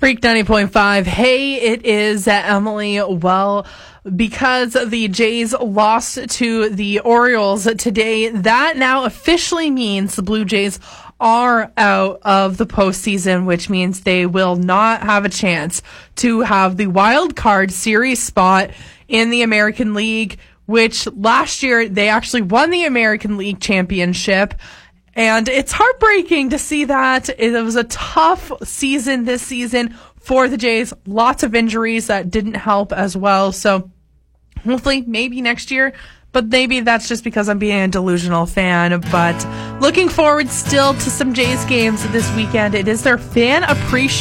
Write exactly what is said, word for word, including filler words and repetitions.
Freak ninety point five. Hey, it is uh, Emily. Well, because the Jays lost to the Orioles today, that now officially means the Blue Jays are out of the postseason, which means they will not have a chance to have the wild card series spot in the American League, which last year they actually won the American League championship. And it's heartbreaking to see that. It was a tough season this season for the Jays. Lots of injuries that didn't help as well. So hopefully maybe next year, but maybe that's just because I'm being a delusional fan. But looking forward still to some Jays games this weekend. It is their fan appreciation